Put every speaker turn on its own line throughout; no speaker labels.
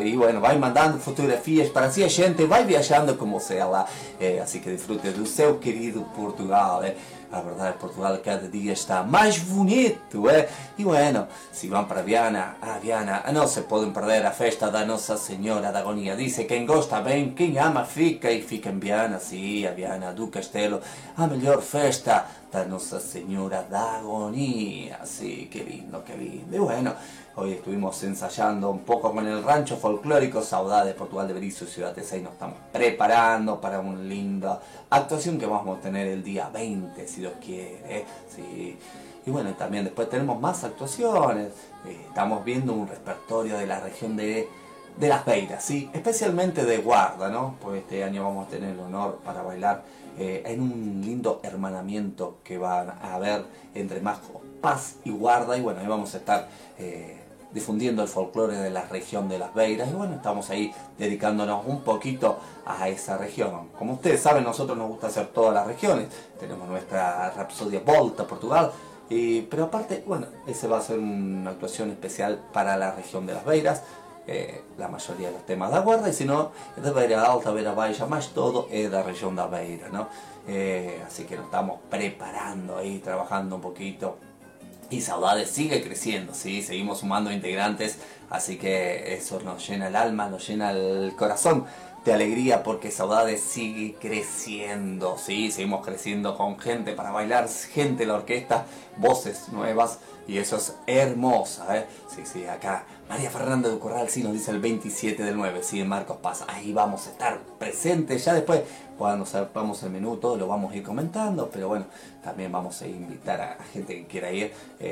e bueno, vai mandando fotografias para assim a gente vai viajando como se ela, assim que desfrute do seu querido Portugal. A verdade, Portugal cada dia está mais bonito, E bueno, se vão para Viana, não se podem perder a festa da Nossa Senhora da Agonia. Dice, quem gosta bem, quem ama fica, e fica em Viana, sim, a Viana do Castelo, a melhor festa da Nossa Senhora da Agonia. Sí, qué lindo, qué lindo. Y bueno, hoy estuvimos ensayando un poco con el rancho folclórico Saudade de Portugal de Berisso y Ciudad de Sei. Nos estamos preparando para una linda actuación que vamos a tener el día 20, si Dios quiere. Sí. Y bueno, también después tenemos más actuaciones. Estamos viendo un repertorio de la región de Las Beiras, ¿sí? Especialmente de Guarda, ¿no? Pues este año vamos a tener el honor para bailar en un lindo hermanamiento que van a haber entre Majo Paz y Guarda. Y bueno, ahí vamos a estar difundiendo el folclore de la región de Las Beiras. Y bueno, estamos ahí dedicándonos un poquito a esa región. Como ustedes saben, nosotros nos gusta hacer todas las regiones. Tenemos nuestra Rapsodia Volta, Portugal. Pero aparte, bueno, ese va a ser una actuación especial para la región de Las Beiras. La mayoría de los temas da Guarda, y si no, es de Beira Alta, Beira Baixa, más todo es de la región da Beira, ¿no? Así que nos estamos preparando ahí, trabajando un poquito. Y Saudade sigue creciendo, ¿sí? Seguimos sumando integrantes, así que eso nos llena el alma, nos llena el corazón de alegría, porque Saudade sigue creciendo, ¿sí? Seguimos creciendo con gente para bailar, gente en la orquesta, voces nuevas, y eso es hermoso, Sí, acá María Fernanda de Corral sí nos dice el 27 del 9, sí, en Marcos Paz. Ahí vamos a estar presentes. Ya después, cuando sepamos el menú, todo lo vamos a ir comentando. Pero bueno, también vamos a invitar a gente que quiera ir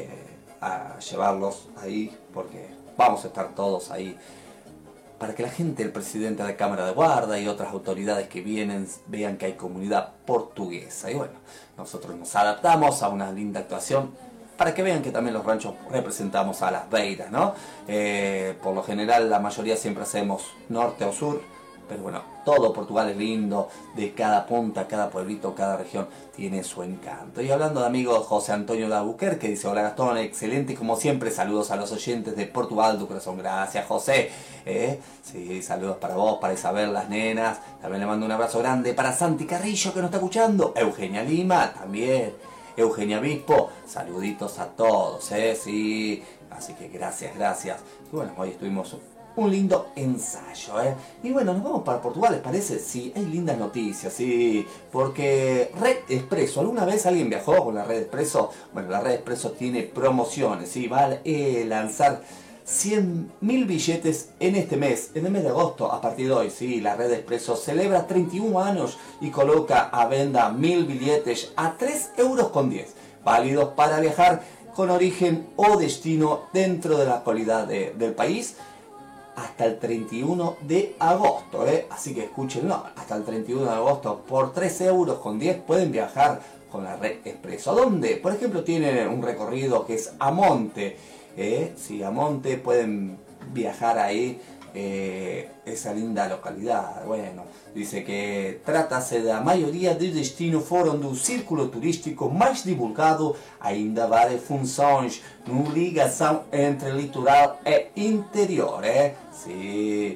a llevarlos ahí, porque vamos a estar todos ahí para que la gente, el presidente de la Cámara de Guarda y otras autoridades que vienen, vean que hay comunidad portuguesa. Y bueno, nosotros nos adaptamos a una linda actuación para que vean que también los ranchos representamos a Las Beiras, ¿no? Por lo general, la mayoría siempre hacemos norte o sur, pero bueno, todo Portugal es lindo, de cada punta, cada pueblito, cada región tiene su encanto. Y hablando de amigos, José Antonio de Albuquerque dice, hola Gastón, excelente como siempre, saludos a los oyentes de Portugal do Corazón. Gracias, José. Sí, saludos para vos, para Isabel, las nenas. También le mando un abrazo grande para Santi Carrillo, que nos está escuchando. Eugenia Lima, también. Eugenia Bispo, saluditos a todos, sí, así que gracias. Y bueno, hoy estuvimos un lindo ensayo, Y bueno, nos vamos para Portugal, ¿les parece? Sí, hay lindas noticias, sí, porque Red Expreso, ¿alguna vez alguien viajó con la Red Expreso? Bueno, la Red Expreso tiene promociones, sí, va a lanzar 100.000 billetes en este mes, en el mes de agosto, a partir de hoy, sí, la Red Expreso celebra 31 años y coloca a venda 1.000 billetes a 3,10 €, válidos para viajar con origen o destino dentro de la actualidad del país hasta el 31 de agosto, Así que escúchenlo, hasta el 31 de agosto por 3,10 € pueden viajar con la Red Expreso. ¿A dónde? Por ejemplo, tienen un recorrido que es a Monte. Si a Monte pueden viajar ahí, esa linda localidad. Bueno, dice que trátase da maioria do destino foram do círculo turístico mais divulgado, ainda várias funções no ligação entre litoral e interior, Sim,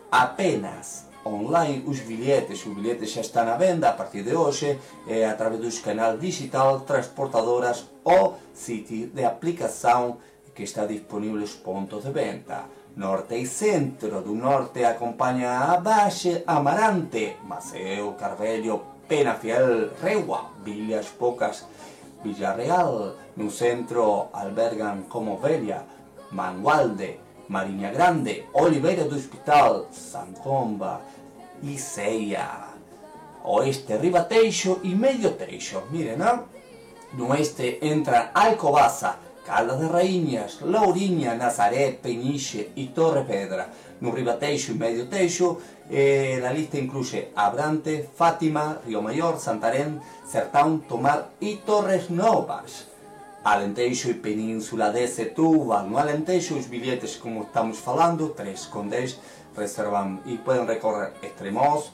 apenas online os bilhetes já estão à venda a partir de hoje, através dos canais digital, transportadoras ou sítio de aplicação que está disponível os pontos de venta. Norte e centro, do norte acompanha a Baixo, Amarante, Maceo, Carvelho, Penafiel, Reua, Villas Pocas, Villarreal. No centro albergan como Velha, Mangualde, Marinha Grande, Oliveira do Hospital, Sancomba e Ceia. Oeste, Ribateixo e Medio Teixo. Miren, ¿no? No oeste entra Alcobaça, Caldas de Rainhas, Lourinha, Nazaré, Peniche y Torre Pedra. No Ribateixo y Medio Teixo, la lista incluye Abrante, Fátima, Río Mayor, Santarém, Sertão, Tomar y Torres Novas. Alentejo y Península de Setúbal. No Alentejo, os bilhetes, como estamos falando, 3,10, reservan y pueden recorrer Estremoz,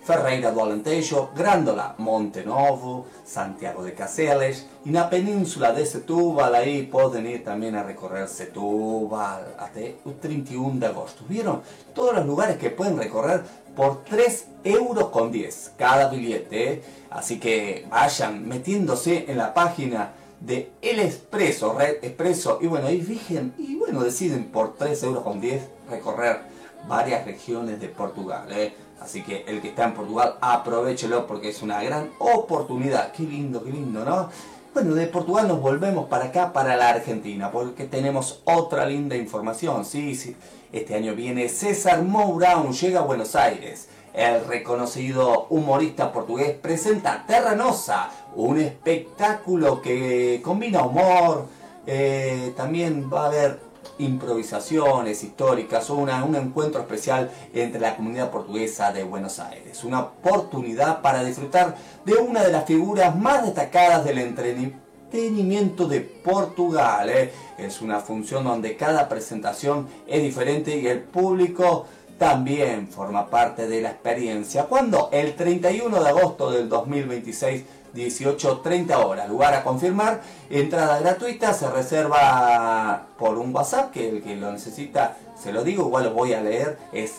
Ferreira do Alentejo, Grândola, Monte Novo, Santiago de Caseles, y en la península de Setúbal, ahí pueden ir también a recorrer Setúbal hasta el 31 de agosto. ¿Vieron? Todos los lugares que pueden recorrer por 3,10 € cada billete, ¿eh? Así que vayan metiéndose en la página de El Expreso, Red Expreso, y bueno, ahí fijen, y bueno, deciden por 3,10 € recorrer varias regiones de Portugal, ¿eh? Así que el que está en Portugal, aprovéchelo porque es una gran oportunidad. Qué lindo, ¿no? Bueno, de Portugal nos volvemos para acá, para la Argentina, porque tenemos otra linda información. Sí, este año viene César Mourão, llega a Buenos Aires. El reconocido humorista portugués presenta Terra Nossa, un espectáculo que combina humor, también va a haber improvisaciones históricas, un encuentro especial entre la comunidad portuguesa de Buenos Aires. Una oportunidad para disfrutar de una de las figuras más destacadas del entretenimiento de Portugal, ¿eh? Es una función donde cada presentación es diferente y el público también forma parte de la experiencia. ¿Cuándo? El 31 de agosto del 2026, 18:30 horas. Lugar a confirmar, entrada gratuita, se reserva por un WhatsApp, que el que lo necesita, se lo digo, igual lo voy a leer, es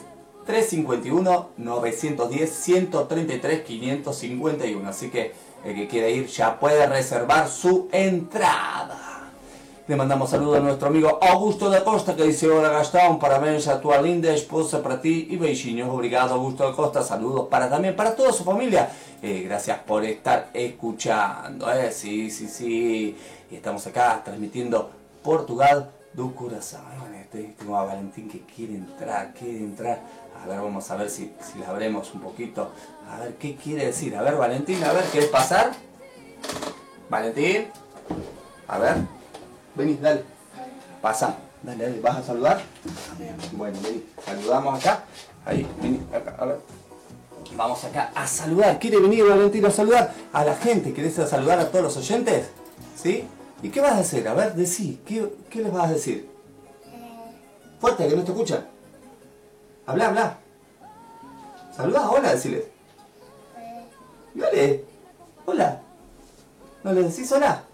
351-910-133-551. Así que el que quiere ir ya puede reservar su entrada. Le mandamos saludos a nuestro amigo Augusto da Costa, que dice: hola Gastón, parabéns a tu linda esposa para ti y beijinhos. Obrigado, Augusto da Costa. Saludos también para toda su familia. Gracias por estar escuchando. Sí. Y estamos acá transmitiendo Portugal do Coração. Tengo a Valentín que quiere entrar. A ver, vamos a ver si la abremos un poquito. A ver qué quiere decir. A ver, Valentín, a ver, ¿quieres pasar? Valentín, a ver. Vení, dale. Pasa. Dale, ¿vas a saludar? Bueno, vení. Saludamos acá. Ahí, vení, acá, a ver. Vamos acá a saludar. ¿Quiere venir Valentín a saludar a la gente? ¿Querés saludar a todos los oyentes? ¿Sí? ¿Y qué vas a hacer? A ver, decí. ¿Qué les vas a decir? Fuerte, que no te escuchan. Habla. Saludá, hola, deciles. Dale. Hola. ¿No les decís hola?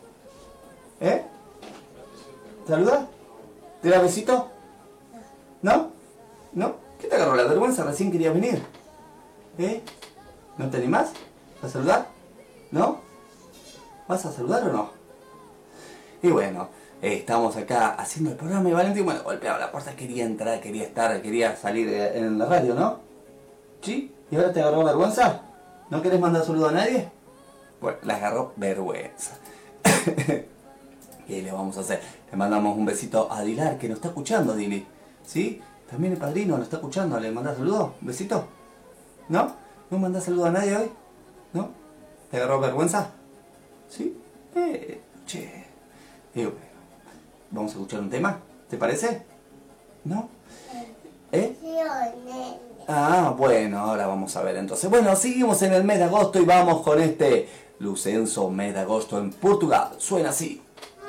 ¿Saluda? ¿Te da besito? ¿No? ¿Qué te agarró la vergüenza? Recién querías venir. ¿No te animás a saludar? ¿No? ¿Vas a saludar o no? Y bueno, estamos acá haciendo el programa y Valentín, bueno, golpeaba la puerta, quería entrar, quería salir en la radio, ¿no? ¿Sí? ¿Y ahora te agarró vergüenza? ¿No querés mandar saludo a nadie? Bueno, le agarró vergüenza. ¿Qué le vamos a hacer? Le mandamos un besito a Dilar, que nos está escuchando, Dili. ¿Sí? También el padrino nos está escuchando. ¿Le mandás saludo? ¿Un besito? ¿No? ¿No mandás saludo a nadie hoy? ¿No? ¿Te agarró vergüenza? ¿Sí? Che. Digo, ¿vamos a escuchar un tema? ¿Te parece? ¿No? Ah, bueno, ahora vamos a ver entonces. Bueno, seguimos en el mes de agosto y vamos con este Lucenso mes de agosto en Portugal. Suena así.